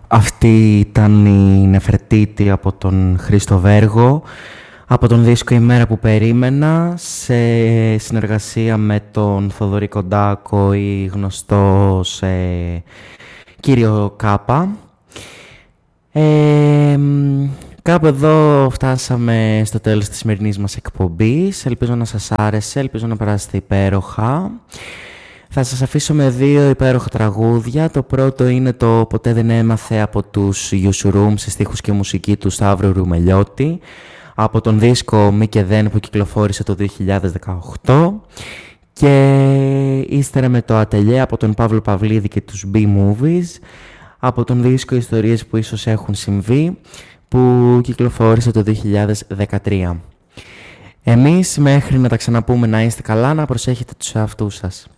Αυτή ήταν η Νεφερτίτη από τον Χρήστο Βέργο, από τον δίσκο «Η μέρα που περίμενα», σε συνεργασία με τον Θοδωρή Κοντάκο ή γνωστός κύριο Κάπα. Κάπου εδώ φτάσαμε στο τέλος της σημερινής μας εκπομπής. Ελπίζω να σας άρεσε, ελπίζω να περάσετε υπέροχα. Θα σας αφήσω με δύο υπέροχα τραγούδια. Το πρώτο είναι το «Ποτέ δεν έμαθε» από τους Ιουσουρούμ σε στίχους και μουσική του Σταύρου Ρουμελιώτη, από τον δίσκο «Μη και δεν» που κυκλοφόρησε το 2018, και ύστερα με το «Ατελιέ» από τον Παύλο Παυλίδη και τους B-Movies, από τον δίσκο «Ιστορίες που ίσως έχουν συμβεί» που κυκλοφόρησε το 2013. Εμείς μέχρι να τα ξαναπούμε, να είστε καλά, να προσέχετε τους εαυτούς σας.